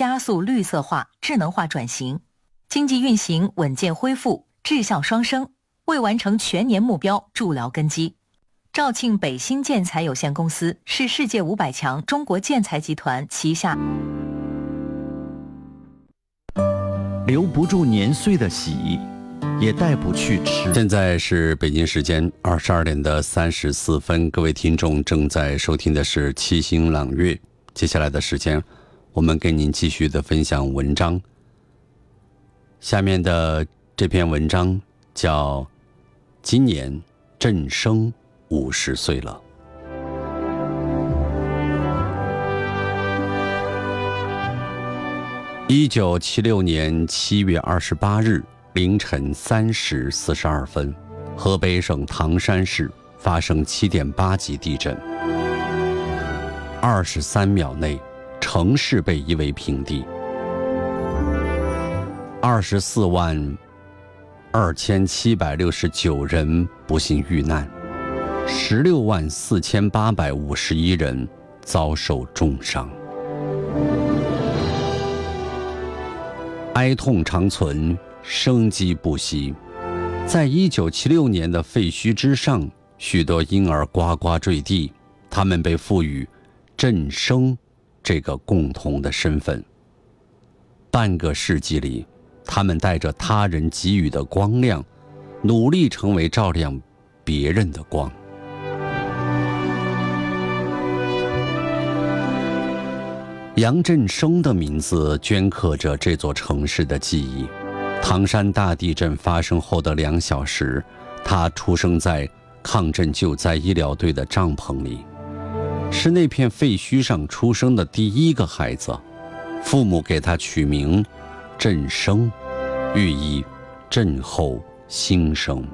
加速绿色化、智能化转型，经济运行稳健恢复，质效双升，为完成全年目标筑牢根基。肇庆北新建材有限公司是世界500强中国建材集团旗下。 留不住年岁的喜，也带不去吃。 现在是北京时间22点34分，各位听众正在收听的是七星朗月。接下来的时间，我们跟您继续的分享文章。下面的这篇文章叫今年郑生50岁了。1976年7月28日凌晨3时42分，河北省唐山市发生7.8级地震，23秒内城市被夷为平地，24万2769人不幸遇难，16万4851人遭受重伤。哀痛长存，生机不息。在1976年的废墟之上，许多婴儿呱呱坠地，他们被赋予振生这个共同的身份。半个世纪里，他们带着他人给予的光亮，努力成为照亮别人的光。杨振声的名字镌刻着这座城市的记忆。唐山大地震发生后的2小时，他出生在抗震救灾医疗队的帐篷里，是那片废墟上出生的第一个孩子。父母给他取名振生，寓意震后新生。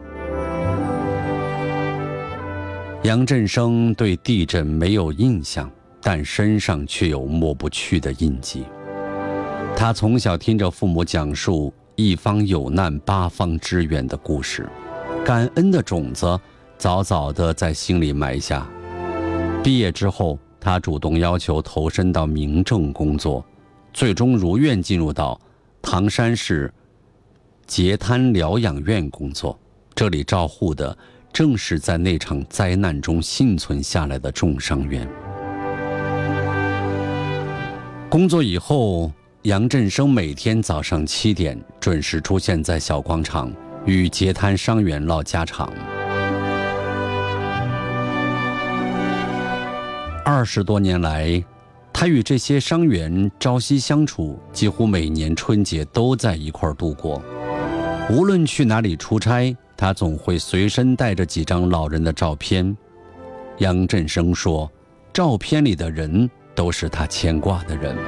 杨振声对地震没有印象，但身上却有抹不去的印记。他从小听着父母讲述一方有难八方支援的故事，感恩的种子早早地在心里埋下。毕业之后，他主动要求投身到民政工作，最终如愿进入到唐山市截瘫疗养院工作。这里照护的正是在那场灾难中幸存下来的重伤员。工作以后，杨振声每天早上7点准时出现在小广场，与截瘫伤员唠家常。20多年来，他与这些伤员朝夕相处，几乎每年春节都在一块儿度过。无论去哪里出差，他总会随身带着几张老人的照片。杨振声说，照片里的人都是他牵挂的人。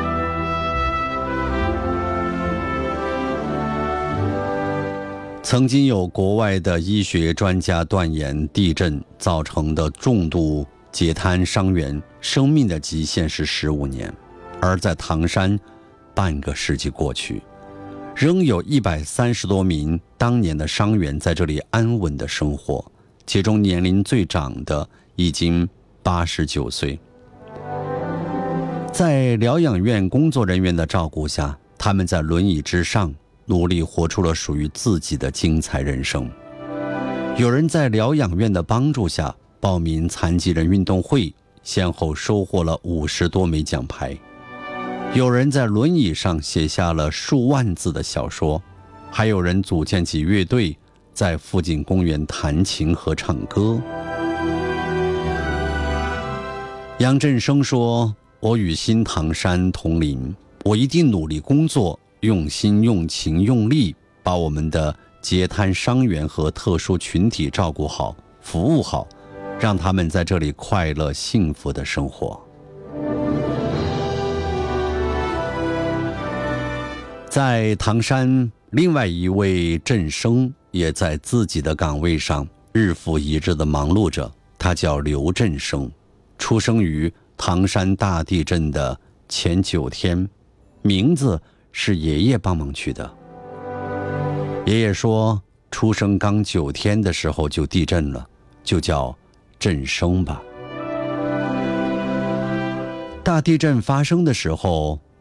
曾经有国外的医学专家断言，地震造成的重度截瘫伤员生命的极限是15年，而在唐山，半个世纪过去，仍有130多名当年的伤员在这里安稳的生活，其中年龄最长的已经89岁。在疗养院工作人员的照顾下，他们在轮椅之上努力活出了属于自己的精彩人生。有人在疗养院的帮助下报名残疾人运动会，先后收获了50多枚奖牌。有人在轮椅上写下了数万字的小说，还有人组建起乐队，在附近公园弹琴和唱歌。杨振声说，我与新唐山同龄，我一定努力工作，用心用情用力，把我们的截瘫伤员和特殊群体照顾好，服务好，让他们在这里快乐幸福的生活。在唐山，另外一位振生也在自己的岗位上日复一日地忙碌着，他叫刘振生，出生于唐山大地震的前9天，名字是爷爷帮忙取的。爷爷说，出生刚9天的时候就地震了，就叫振生吧。大地震发生的时候，